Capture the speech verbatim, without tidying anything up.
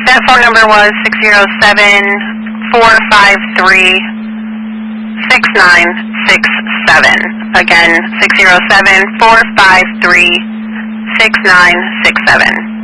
That phone number was six zero seven, four five three, six nine six seven. Again, six zero seven, four five three, six nine six seven.